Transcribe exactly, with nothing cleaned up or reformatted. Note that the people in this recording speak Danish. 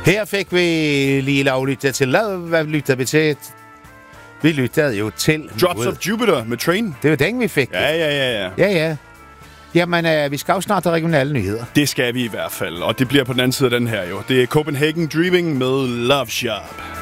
Her fik vi lige lovlyttet til lov. Hvad lytter vi til? Vi lyttede jo til... Drops of Jupiter med Train. Det var den, vi fik. Ja, ja, ja, ja. Ja, ja. Jamen, øh, vi skal jo snart have regionale nyheder. Det skal vi i hvert fald, og det bliver på den anden side af den her jo. Det er Copenhagen Dreaming med Love Shop.